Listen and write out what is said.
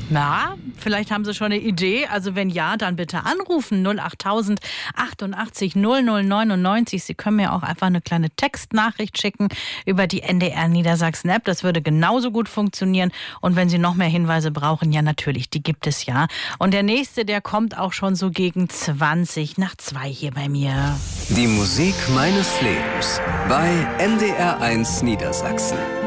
Na, vielleicht haben Sie schon eine Idee. Also wenn ja, dann bitte anrufen. 08000 88 00 99. Sie können mir auch einfach eine kleine Textnachricht schicken über die NDR Niedersachsen-App. Das würde genauso gut funktionieren. Und wenn Sie noch mehr Hinweise brauchen, ja natürlich, die gibt es ja. Und der nächste, der kommt auch schon so gegen 20 nach 2 hier bei mir. Die Musik meines Lebens bei NDR 1 Niedersachsen.